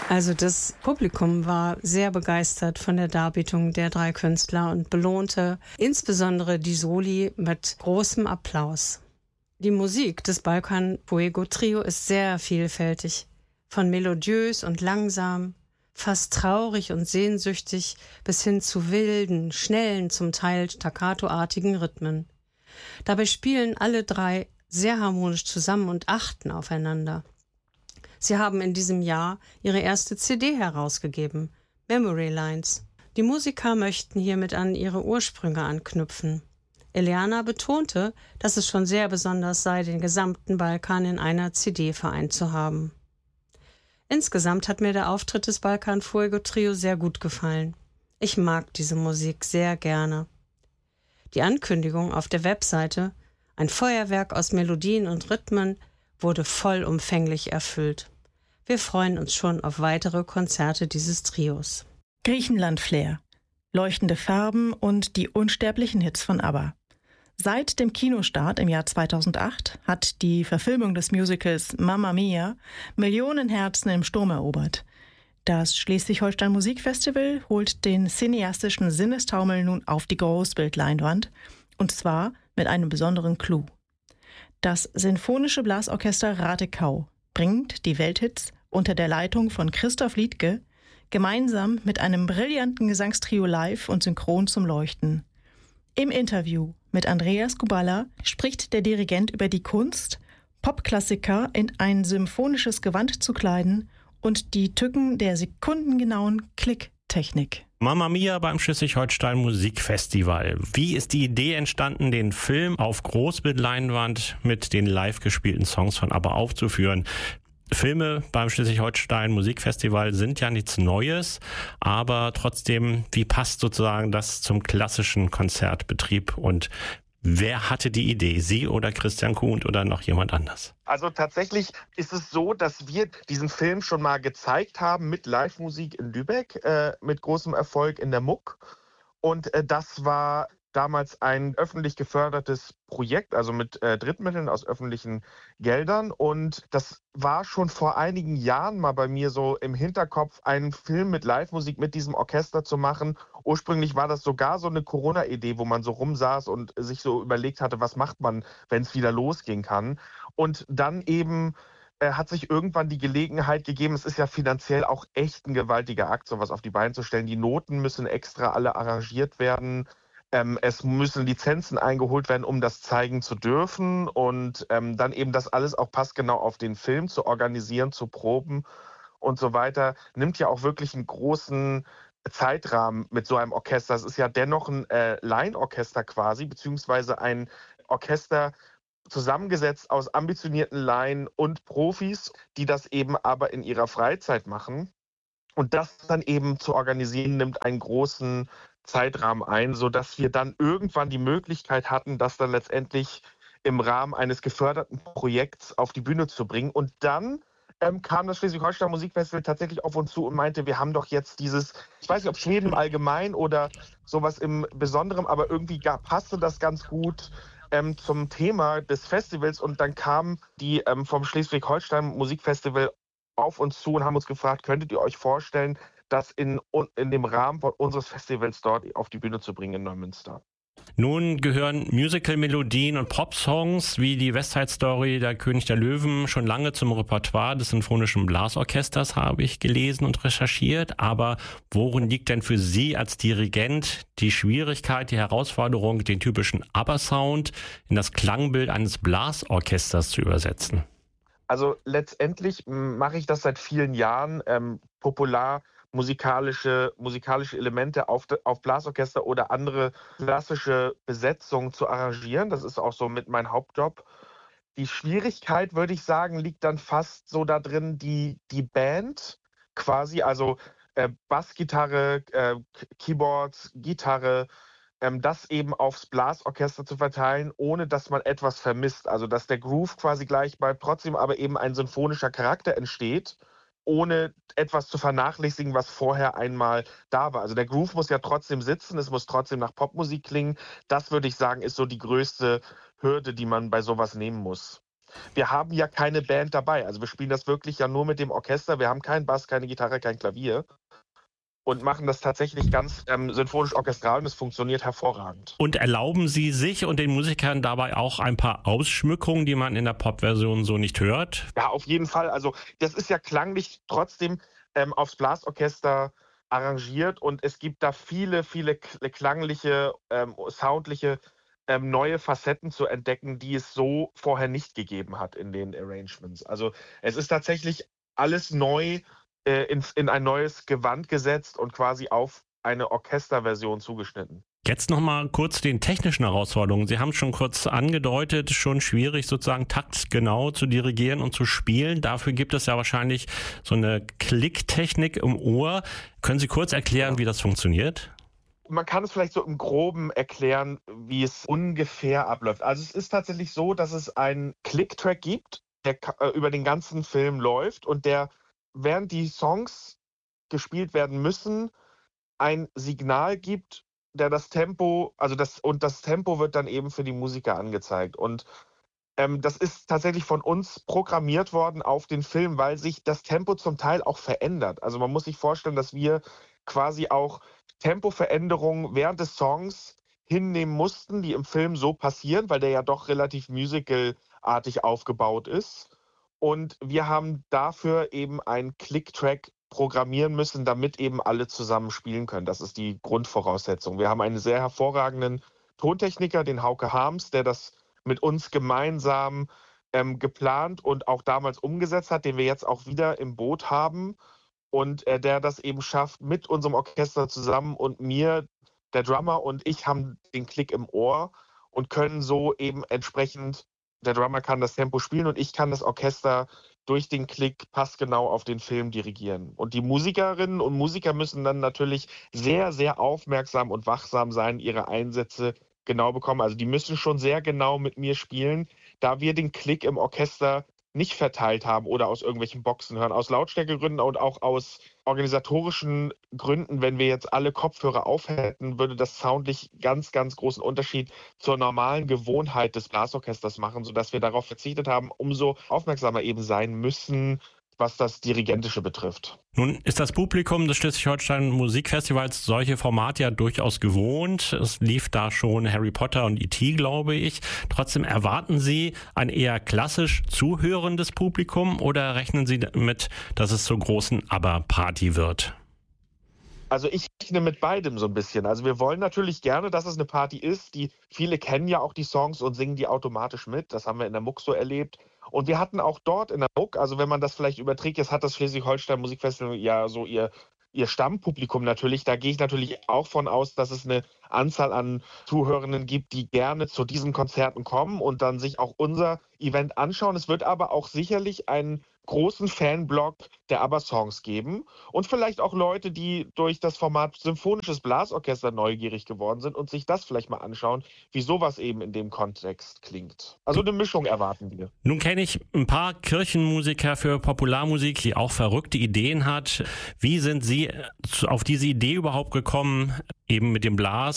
Also das Publikum war sehr begeistert von der Darbietung der 3 Künstler und belohnte insbesondere die Soli mit großem Applaus. Die Musik des Balkan Fuego Trio ist sehr vielfältig, von melodiös und langsam, fast traurig und sehnsüchtig bis hin zu wilden, schnellen, zum Teil staccatoartigen Rhythmen. Dabei spielen alle 3 sehr harmonisch zusammen und achten aufeinander. Sie haben in diesem Jahr ihre erste CD herausgegeben, Memory Lines. Die Musiker möchten hiermit an ihre Ursprünge anknüpfen. Eliana betonte, dass es schon sehr besonders sei, den gesamten Balkan in einer CD vereint zu haben. Insgesamt hat mir der Auftritt des Balkan Fuego Trio sehr gut gefallen. Ich mag diese Musik sehr gerne. Die Ankündigung auf der Webseite, ein Feuerwerk aus Melodien und Rhythmen, wurde vollumfänglich erfüllt. Wir freuen uns schon auf weitere Konzerte dieses Trios. Griechenland-Flair, leuchtende Farben und die unsterblichen Hits von ABBA. Seit dem Kinostart im Jahr 2008 hat die Verfilmung des Musicals Mamma Mia Millionen Herzen im Sturm erobert. Das Schleswig-Holstein Musikfestival holt den cineastischen Sinnestaumel nun auf die Großbildleinwand, und zwar mit einem besonderen Clou. Das Sinfonische Blasorchester Ratekau bringt die Welthits unter der Leitung von Christoph Liedtke gemeinsam mit einem brillanten Gesangstrio live und synchron zum Leuchten. Im Interview mit Andreas Kubala spricht der Dirigent über die Kunst, Popklassiker in ein symphonisches Gewand zu kleiden und die Tücken der sekundengenauen Klicktechnik. Mamma Mia beim Schleswig-Holstein Musikfestival. Wie ist die Idee entstanden, den Film auf Großbildleinwand mit den live gespielten Songs von ABBA aufzuführen? Filme beim Schleswig-Holstein Musikfestival sind ja nichts Neues, aber trotzdem, wie passt sozusagen das zum klassischen Konzertbetrieb und wer hatte die Idee? Sie oder Christian Kuhn oder noch jemand anders? Also tatsächlich ist es so, dass wir diesen Film schon mal gezeigt haben mit Live-Musik in Lübeck, mit großem Erfolg in der MUK. Und das war damals ein öffentlich gefördertes Projekt, also mit Drittmitteln aus öffentlichen Geldern. Und das war schon vor einigen Jahren mal bei mir so im Hinterkopf, einen Film mit Live-Musik mit diesem Orchester zu machen. Ursprünglich war das sogar so eine Corona-Idee, wo man so rumsaß und sich so überlegt hatte, was macht man, wenn es wieder losgehen kann. Und dann eben hat sich irgendwann die Gelegenheit gegeben, es ist ja finanziell auch echt ein gewaltiger Akt, sowas auf die Beine zu stellen. Die Noten müssen extra alle arrangiert werden. Es müssen Lizenzen eingeholt werden, um das zeigen zu dürfen und dann eben das alles auch passgenau auf den Film zu organisieren, zu proben und so weiter, nimmt ja auch wirklich einen großen Zeitrahmen mit so einem Orchester. Es ist ja dennoch ein Laienorchester quasi, beziehungsweise ein Orchester zusammengesetzt aus ambitionierten Laien und Profis, die das eben aber in ihrer Freizeit machen. Und das dann eben zu organisieren, nimmt einen großen Zeitrahmen ein, sodass wir dann irgendwann die Möglichkeit hatten, das dann letztendlich im Rahmen eines geförderten Projekts auf die Bühne zu bringen. Und dann kam das Schleswig-Holstein Musikfestival tatsächlich auf uns zu und meinte, wir haben doch jetzt dieses, ich weiß nicht, ob Schweden im Allgemeinen oder sowas im Besonderen, aber irgendwie passte das ganz gut zum Thema des Festivals. Und dann kamen die vom Schleswig-Holstein Musikfestival auf uns zu und haben uns gefragt, könntet ihr euch vorstellen, das in dem Rahmen unseres Festivals dort auf die Bühne zu bringen in Neumünster. Nun gehören Musical-Melodien und Pop-Songs wie die West Side Story, der König der Löwen schon lange zum Repertoire des Sinfonischen Blasorchesters, habe ich gelesen und recherchiert. Aber worin liegt denn für Sie als Dirigent die Schwierigkeit, die Herausforderung, den typischen ABBA-Sound in das Klangbild eines Blasorchesters zu übersetzen? Also letztendlich mache ich das seit vielen Jahren, popular musikalische Elemente auf Blasorchester oder andere klassische Besetzungen zu arrangieren. Das ist auch so mit mein Hauptjob. Die Schwierigkeit, würde ich sagen, liegt dann fast so da drin, die Band quasi, also Bassgitarre, Keyboards, Gitarre, das eben aufs Blasorchester zu verteilen, ohne dass man etwas vermisst. Also dass der Groove quasi gleich bleibt, trotzdem aber eben ein sinfonischer Charakter entsteht, ohne etwas zu vernachlässigen, was vorher einmal da war. Also der Groove muss ja trotzdem sitzen, es muss trotzdem nach Popmusik klingen. Das würde ich sagen, ist so die größte Hürde, die man bei sowas nehmen muss. wir haben ja keine Band dabei. Also wir spielen das wirklich ja nur mit dem Orchester. Wir haben keinen Bass, keine Gitarre, kein Klavier. Und machen das tatsächlich ganz sinfonisch-orchestral und es funktioniert hervorragend. Und erlauben Sie sich und den Musikern dabei auch ein paar Ausschmückungen, die man in der Pop-Version so nicht hört? Ja, auf jeden Fall. Also das ist ja klanglich trotzdem aufs Blasorchester arrangiert und es gibt da viele klangliche, soundliche neue Facetten zu entdecken, die es so vorher nicht gegeben hat in den Arrangements. Also es ist tatsächlich alles neu in ein neues Gewand gesetzt und quasi auf eine Orchesterversion zugeschnitten. Jetzt nochmal kurz den technischen Herausforderungen. Sie haben es schon kurz angedeutet, schon schwierig sozusagen taktgenau zu dirigieren und zu spielen. Dafür gibt es ja wahrscheinlich so eine Klicktechnik im Ohr. Können Sie kurz erklären, wie das funktioniert? Man kann es vielleicht so im Groben erklären, wie es ungefähr abläuft. Also es ist tatsächlich so, dass es einen Click-Track gibt, der über den ganzen Film läuft und der, während die Songs gespielt werden müssen, ein Signal gibt, der das Tempo, das Tempo wird dann eben für die Musiker angezeigt. Und das ist tatsächlich von uns programmiert worden auf den Film, weil sich das Tempo zum Teil auch verändert. Also man muss sich vorstellen, dass wir quasi auch Tempoveränderungen während des Songs hinnehmen mussten, die im Film so passieren, weil der ja doch relativ musicalartig aufgebaut ist. Und wir haben dafür eben einen Click-Track programmieren müssen, damit eben alle zusammen spielen können. Das ist die Grundvoraussetzung. Wir haben einen sehr hervorragenden Tontechniker, den Hauke Harms, der das mit uns gemeinsam geplant und auch damals umgesetzt hat, den wir jetzt auch wieder im Boot haben und der das eben schafft mit unserem Orchester zusammen und mir, der Drummer und ich haben den Klick im Ohr und können so eben entsprechend, der Drummer kann das Tempo spielen und ich kann das Orchester durch den Klick passgenau auf den Film dirigieren. Und die Musikerinnen und Musiker müssen dann natürlich sehr, sehr aufmerksam und wachsam sein, ihre Einsätze genau bekommen. Also die müssen schon sehr genau mit mir spielen, da wir den Klick im Orchester nicht verteilt haben oder aus irgendwelchen Boxen hören. Aus Lautstärkegründen und auch aus organisatorischen Gründen, wenn wir jetzt alle Kopfhörer auf hätten, würde das soundlich ganz, ganz großen Unterschied zur normalen Gewohnheit des Blasorchesters machen, sodass wir darauf verzichtet haben, umso aufmerksamer eben sein müssen, was das Dirigentische betrifft. Nun ist das Publikum des Schleswig-Holstein Musikfestivals solche Formate ja durchaus gewohnt. Es lief da schon Harry Potter und E.T., glaube ich. Trotzdem erwarten Sie ein eher klassisch zuhörendes Publikum oder rechnen Sie damit, dass es zur großen ABBA-Party wird? Also ich rechne mit beidem so ein bisschen. Also wir wollen natürlich gerne, dass es eine Party ist. Viele kennen ja auch die Songs und singen die automatisch mit. Das haben wir in der Muck so erlebt. Und wir hatten auch dort in der Muck, also wenn man das vielleicht überträgt, jetzt hat das Schleswig-Holstein Musikfestival ja so ihr Stammpublikum natürlich. Da gehe ich natürlich auch von aus, dass es eine Anzahl an Zuhörenden gibt, die gerne zu diesen Konzerten kommen und dann sich auch unser Event anschauen. Es wird aber auch sicherlich einen großen Fanblock der ABBA-Songs geben und vielleicht auch Leute, die durch das Format Symphonisches Blasorchester neugierig geworden sind und sich das vielleicht mal anschauen, wie sowas eben in dem Kontext klingt. Also eine Mischung erwarten wir. Nun kenne ich ein paar Kirchenmusiker für Popularmusik, die auch verrückte Ideen hat. Wie sind Sie auf diese Idee überhaupt gekommen, eben mit dem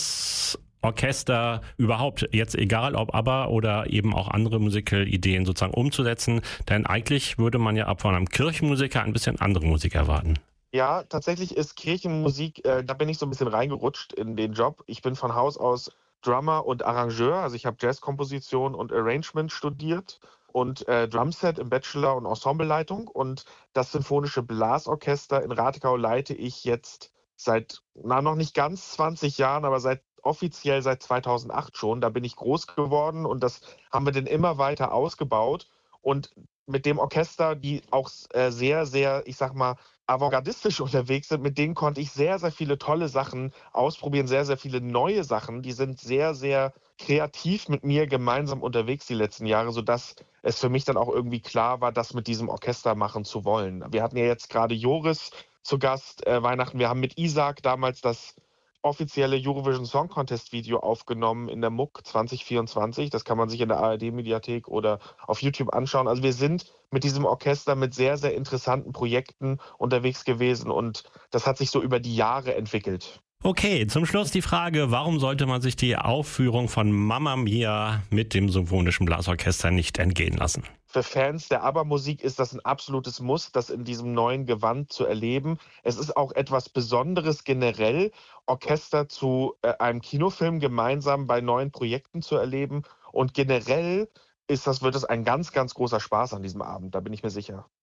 Blasorchester überhaupt, jetzt egal ob ABBA oder eben auch andere Musical-Ideen sozusagen umzusetzen? Denn eigentlich würde man ja ab von einem Kirchenmusiker ein bisschen andere Musik erwarten. Ja, tatsächlich ist Kirchenmusik, da bin ich so ein bisschen reingerutscht in den Job. Ich bin von Haus aus Drummer und Arrangeur, also ich habe Jazzkomposition und Arrangement studiert und Drumset im Bachelor und Ensembleleitung und das Symphonische Blasorchester in Rathgau leite ich jetzt seit, noch nicht ganz 20 Jahren, aber offiziell seit 2008 schon. Da bin ich groß geworden und das haben wir dann immer weiter ausgebaut. Und mit dem Orchester, die auch sehr, sehr, ich sag mal, avantgardistisch unterwegs sind, mit denen konnte ich sehr, sehr viele tolle Sachen ausprobieren, sehr, sehr viele neue Sachen. Die sind sehr, sehr kreativ mit mir gemeinsam unterwegs die letzten Jahre, sodass es für mich dann auch irgendwie klar war, das mit diesem Orchester machen zu wollen. Wir hatten ja jetzt gerade Joris zu Gast, Weihnachten. Wir haben mit Isaac damals das offizielle Eurovision Song Contest Video aufgenommen in der Muck 2024. Das kann man sich in der ARD-Mediathek oder auf YouTube anschauen. Also wir sind mit diesem Orchester mit sehr, sehr interessanten Projekten unterwegs gewesen und das hat sich so über die Jahre entwickelt. Okay, zum Schluss die Frage, warum sollte man sich die Aufführung von Mamma Mia mit dem Symphonischen Blasorchester nicht entgehen lassen? Für Fans der ABBA-Musik ist das ein absolutes Muss, das in diesem neuen Gewand zu erleben. Es ist auch etwas Besonderes generell, Orchester zu einem Kinofilm gemeinsam bei neuen Projekten zu erleben. Und generell wird es ein ganz, ganz großer Spaß an diesem Abend, da bin ich mir sicher.